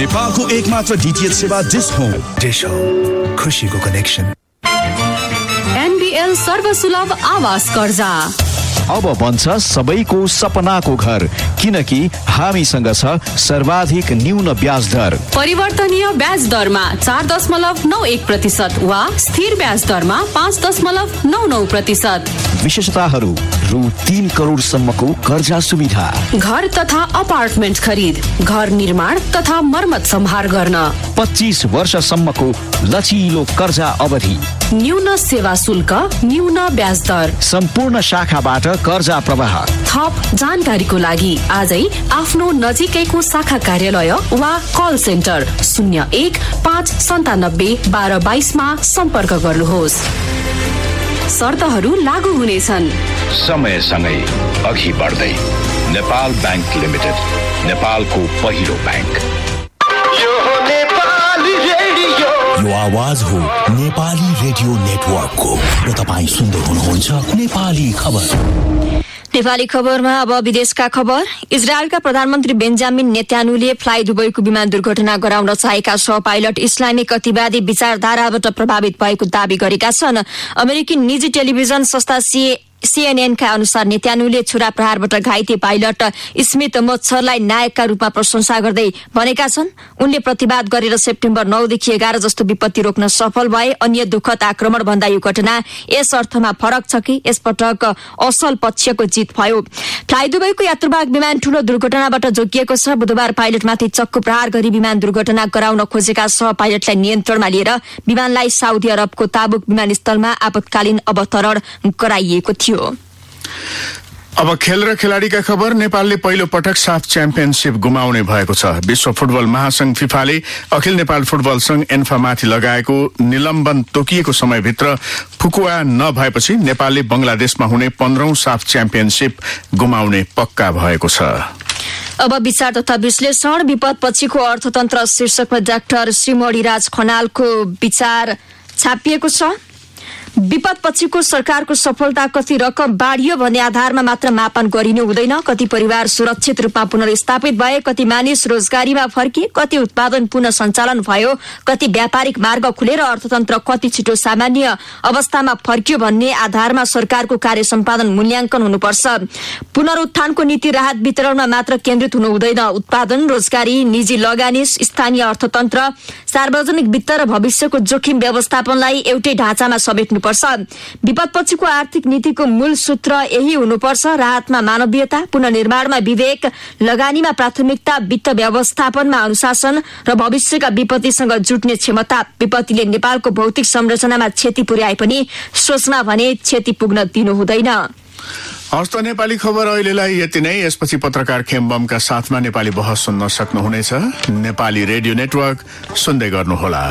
नेपालको एकमात्र DTH सेवा डिश होम। डिश होम, खुशीको कनेक्सन। NBL सर्वसुलभ आवास कर्जा अब बन्छ सबैको सपनाको घर, किनकि हामीसँग छ सर्वाधिक न्यून ब्याज दर। परिवर्तनीय ब्याज दरमा 4.91% वा स्थिर ब्याज दरमा 5.99%। विशेषताहरू: रु 3 करोडसम्मको कर्जा सुविधा, घर तथा अपार्टमेन्ट खरिद, घर निर्माण तथा मर्मत सम्हार गर्न, 25 वर्षसम्मको लचिलो कर्जा अवधि, न्यून सेवा शुल्क, न्यून ब्याज दर, सम्पूर्ण शाखाबाट कर्जा प्रवाह। थप जानकारीको लागि आजै आफ्नो नजिकैको शाखा कार्यालय वा कल सेन्टर 01 597 1222 मा सम्पर्क गर्नुहोस्। शर्तहरू लागू हुनेछन्। समयसँगै अघि बढ्दै नेपाल बैंक लिमिटेड, नेपालको पहिलो बैंक। यो आवाज हो नेपाली रेडियो नेटवर्कको र तपाईँ सुन्दै हुनुहुन्छ नेपाली खबर। नेपाली खबरमा अब विदेशका खबर। इजरायलका प्रधानमन्त्री बेन्जामिन नेतान्याहुले फ्लाइ दुबईको विमान दुर्घटना गराउन चाहेका सह पाइलट इस्लामिक अतिवादी विचारधाराबाट प्रभावित भएको दावी गरेका छन्। अमेरिकी निजी टेलिभिजन संस्था CNN का अनुसार नेतान्याहुले छुरा प्रहारबाट घाइते पाइलट स्मिथ मोत्सरलाई नायकका रूपमा प्रशंसा गर्दै भनेका छन् उनले प्रतिवाद गरेर सेप्टेम्बर 9 देखि 11 जस्तो विपत्ति रोक्न सफल भए। अन्य दुःखद आक्रमण भन्दा यो घटना यस अर्थमा फरक छ कि यसपटक असल पक्षको जित भयो। फ्लाइ दुबईको यात्रुवाहक विमान ठूलो दुर्घटनाबाट जोगिएको छ। बुधबार पाइलटमाथि चक्कु प्रहार गरी विमान दुर्घटना गराउन खोजेका सह पाइलटलाई नियन्त्रणमा लिएर विमानलाई साउदी अरबको ताबुक विमानस्थलमा आपतकालीन अवतरण गराइएको थियो। अब खेल र खेलाडीका खबर। नेपालले पहिलो पटक साफ च्याम्पियनशिप गुमाउने भएको छ। विश्व फुटबल महासंघ फिफाले अखिल नेपाल फुटबल संघ एन्फामाथि लगाएको निलम्बन तोकिएको समयभित्र फुकुवा नभएपछि नेपालले बंगलादेशमा हुने 15औं साफ च्याम्पियनशिप गुमाउने पक्का भएको छ। अब विचार तथा विश्लेषण। विपद पछिको अर्थतन्त्र शीर्षकमा डाक्टर श्रीमणिराज खनालको विचार छापिएको छ। विपद पछिको सरकारको सफलता कति रकम बाढियो भन्ने आधारमा मात्र मापन गरिनु हुँदैन। कति परिवार सुरक्षित रूपमा पुनर्स्थापित भए, कति मानिस रोजगारीमा फर्किए, कति उत्पादन पुनः सञ्चालन भयो, कति व्यापारिक मार्ग खुलेर अर्थतन्त्र कति छिटो सामान्य अवस्थामा फर्कियो भन्ने आधारमा सरकारको कार्य सम्पादन मूल्याङ्कन हुनुपर्छ। पुनरुत्थानको नीति राहत वितरणमा मात्र केन्द्रित हुनु हुँदैन। उत्पादन, रोजगारी, निजी लगानी, स्थानीय अर्थतन्त्र, सार्वजनिक वित्त र भविष्यको जोखिम व्यवस्थापनलाई एउटै ढाँचामा समेट्नु पर्छ। विपदपछिको आर्थिक नीतिको मूल सूत्र यही हुनुपर्छ। राहतमा मानवीयता, पुनर्निर्माणमा विवेक, लगानीमा प्राथमिकता, वित्त व्यवस्थापनमा अनुशासन र भविष्यका विपत्तिसँग जुट्ने क्षमता। विपत्तिले नेपालको भौतिक संरचनामा क्षति पुर्याए पनि सोचमा भने क्षति पुग्न दिनु हुँदैन। हस्त नेपाली खबर अहिलेलाई यति नै। यसपछि पत्रकार खेमबमका साथमा नेपाली बहस सुन्न सक्नुहुनेछ। नेपाली रेडियो नेटवर्क सुन्दै गर्नुहोला।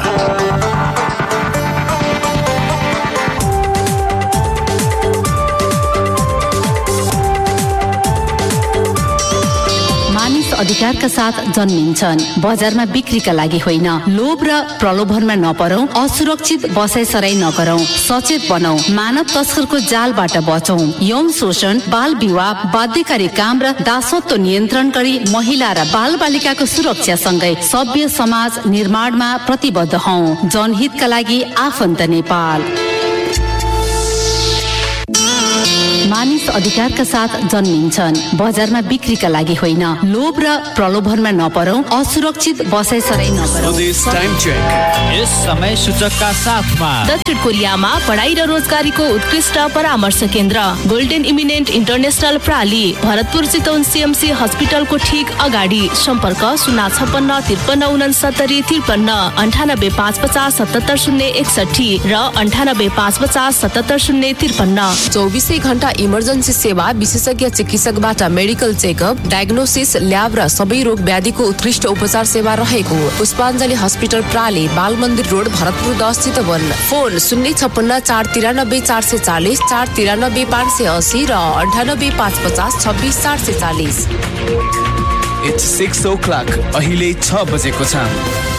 अधिकारका साथ जन्मिन्छन्, बजारमा बिक्रीका लागि होइन। लोभ र प्रलोभनमा नपरौं, असुरक्षित बसाइसराई नगरौं, सचेत बनौं, मानव तस्करको जालबाट बचौं। यौन शोषण, बाल विवाह, बाध्यकारी काम र दासत्व नियन्त्रण गरी महिला र बाल बालिकाको सुरक्षा सँगै सभ्य समाज निर्माणमा प्रतिबद्ध हौं। जनहितका लागि आफन्त नेपाल। मानिस अधिकारका साथ जन्मिन्छन्, बजारमा बिक्रीका लागि होइन। लोभ र प्रलोभनमा नपरौं, असुरक्षित बसाइसराई नगरौं। यस समय सूचकका साथमा दक्षिण कोरियामा पढाइ र रोजगारीको उत्कृष्ट परामर्श केन्द्र golden eminent international प्राली, Bharatpur Chitwan CMC हस्पिटलको ठीक अगाडि। सम्पर्क 056 53 69 53 98 550 77 061 र 98 550 77 053। 24 घण्टा इमर्जेन्सी सेवा, विशेषज्ञ चिकित्सकबाट मेडिकल चेकअप, डायग्नोसिस, ल्याब र सबै रोग व्याधिको उत्कृष्ट उपचार सेवा रहेको पुष्पाञ्जली हस्पिटल प्राली, बाल मन्दिर रोड, भरतपुर 10 चितवन। फोन 056 493 440 493 580 र 98 550 26 440। It's 6 o'clock. अहिले 6 बजेको छ।